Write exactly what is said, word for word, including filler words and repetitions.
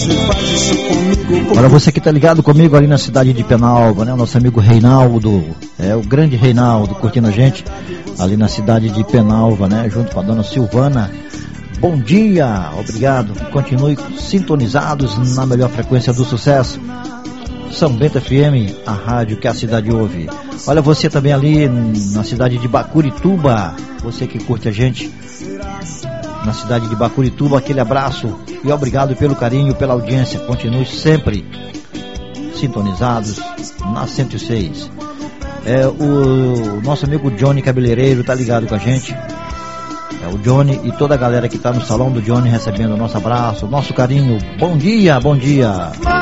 Olha, você que tá ligado comigo ali na cidade de Penalva, né? O nosso amigo Reinaldo, é o grande Reinaldo curtindo a gente ali na cidade de Penalva, né? Junto com a dona Silvana. Bom dia, obrigado. Continue sintonizados na melhor frequência do sucesso. São Bento F M, a rádio que a cidade ouve. Olha, você também ali na cidade de Bacurituba, você que curte a gente na cidade de Bacurituba, aquele abraço e obrigado pelo carinho, pela audiência. Continue sempre sintonizados na cento e seis. É, o nosso amigo Johnny Cabeleireiro tá ligado com a gente. É o Johnny e toda a galera que tá no salão do Johnny recebendo o nosso abraço, nosso carinho. Bom dia, bom dia.